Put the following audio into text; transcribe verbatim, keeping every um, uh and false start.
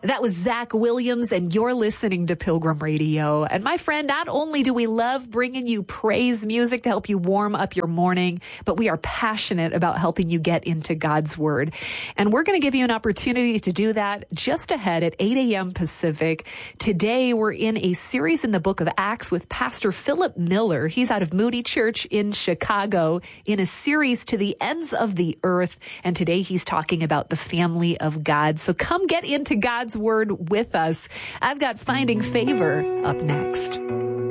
That was Zach Williams, and you're listening to Pilgrim Radio. And my friend, not only do we love bringing you praise music to help you warm up your morning, but we are passionate about helping you get into God's Word. And we're going to give you an opportunity to do that just ahead at eight a.m. Pacific. Today, we're in a series in the book of Acts with Pastor Philip Miller. He's out of Moody Church in Chicago in a series to the ends of the earth. And today, he's talking about the family of God. So come get into God's Word with us. I've got Finding Favor up next.